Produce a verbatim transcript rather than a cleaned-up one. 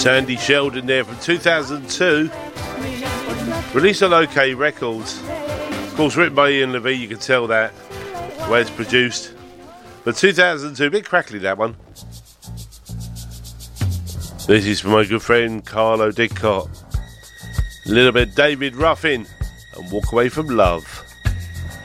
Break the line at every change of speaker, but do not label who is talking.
Sandy Sheldon there from two thousand two. Released on OK Records. Of course, written by Ian Levy, you can tell that, the way it's produced. But two thousand two, a bit crackly that one. This is for my good friend Carlo Didcott. A little bit David Ruffin and Walk Away From Love.